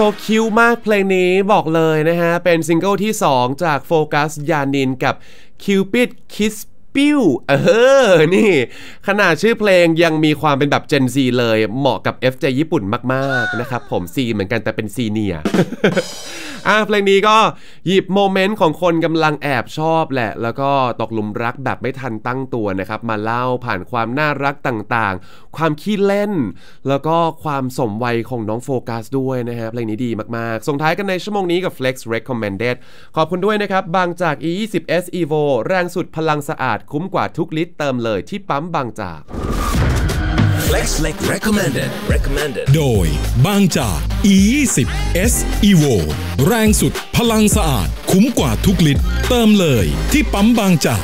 so cute มากเพลงนี้บอกเลยนะฮะเป็นซิงเกิลที่2จากโฟกัสยานินกับ Cupid Kissปิ้วนี่ขนาดชื่อเพลงยังมีความเป็นแบบ Gen Z เลยเหมาะกับ FJ ญี่ปุ่นมากๆนะครับผม C เหมือนกันแต่เป็น C เนีย เพลงนี้ก็หยิบโมเมนต์ของคนกำลังแอบชอบแหละแล้วก็ตกหลุมรักแบบไม่ทันตั้งตัวนะครับมาเล่าผ่านความน่ารักต่างๆความขี้เล่นแล้วก็ความสมวัยของน้องโฟกัสด้วยนะฮะเพลงนี้ดีมากๆส่งท้ายกันในชั่วโมงนี้กับ Flex Recommended ขอบคุณด้วยนะครับบางจาก E20S Evo แรงสุดพลังสะอาดคุ้มกว่าทุกลิตรเติมเลยที่ปั๊มบางจาก Flex Recommended โดยบางจาก E20S Evo แรงสุดพลังสะอาดคุ้มกว่าทุกลิตรเติมเลยที่ปั๊มบางจาก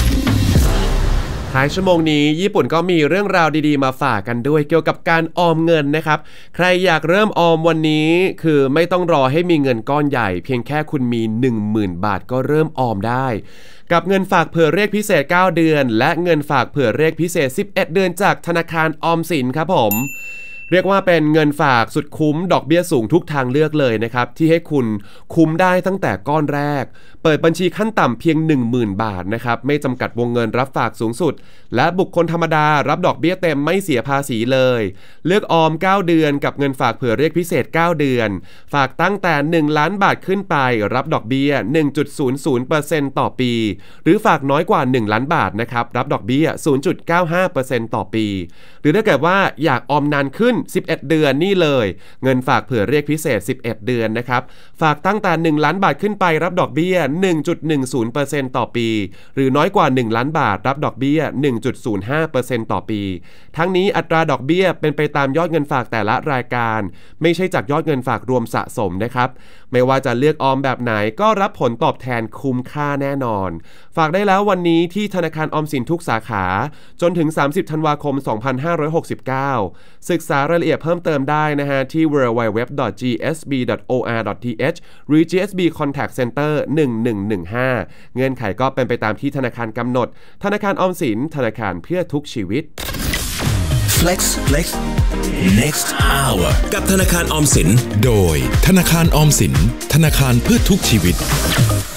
ท้ายชั่วโมงนี้ญี่ปุ่นก็มีเรื่องราวดีๆมาฝากกันด้วยเกี่ยวกับการออมเงินนะครับใครอยากเริ่มออมวันนี้คือไม่ต้องรอให้มีเงินก้อนใหญ่เพียงแค่คุณมี 10,000 บาทก็เริ่มออมได้กับเงินฝากเผื่อเรียกพิเศษ9เดือนและเงินฝากเผื่อเรียกพิเศษ11เดือนจากธนาคารออมสินครับผมเรียกว่าเป็นเงินฝากสุดคุ้มดอกเบี้ยสูงทุกทางเลือกเลยนะครับที่ให้คุณคุ้มได้ตั้งแต่ก้อนแรกเปิดบัญชีขั้นต่ำเพียง 10,000 บาทนะครับไม่จำกัดวงเงินรับฝากสูงสุดและบุคคลธรรมดารับดอกเบี้ยเต็มไม่เสียภาษีเลยเลือกออม9เดือนกับเงินฝากเผื่อเรียกพิเศษ9เดือนฝากตั้งแต่1ล้านบาทขึ้นไปรับดอกเบี้ย 1.00% ต่อปีหรือฝากน้อยกว่า1ล้านบาทนะครับรับดอกเบี้ย 0.95% ต่อปีหรือถ้าเกิดว่าอยากออมนานขึ้น11เดือนนี่เลยเงินฝากเผื่อเรียกพิเศษ11เดือนนะครับฝากตั้งแต่1ล้านบาทขึ้นไปรับดอกเบี้ย 1.10% ต่อปีหรือน้อยกว่า1ล้านบาทรับดอกเบี้ย 1.05% ต่อปีทั้งนี้อัตราดอกเบี้ยเป็นไปตามยอดเงินฝากแต่ละรายการไม่ใช่จากยอดเงินฝากรวมสะสมนะครับไม่ว่าจะเลือกออมแบบไหนก็รับผลตอบแทนคุ้มค่าแน่นอนฝากได้แล้ววันนี้ที่ธนาคารออมสินทุกสาขาจนถึง30ธันวาคม2569ศึกษารายละเอียดเพิ่มเติมได้นะฮะที่ www.gsb.or.th หรือ GSB Contact Center 1115เงื่อนไขก็เป็นไปตามที่ธนาคารกำหนดธนาคารออมสินธนาคารเพื่อทุกชีวิต Flex Next Hour กับธนาคารออมสินโดยธนาคารออมสินธนาคารเพื่อทุกชีวิต